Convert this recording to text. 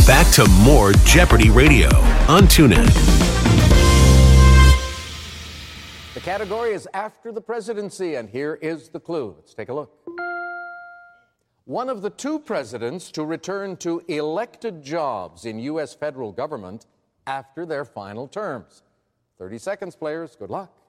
Back to more Jeopardy Radio on TuneIn. The category is after the presidency, and here is the clue. Let's take a look. One of the two presidents to return to elected jobs in U.S. federal government after their final terms. 30 seconds, players. Good luck.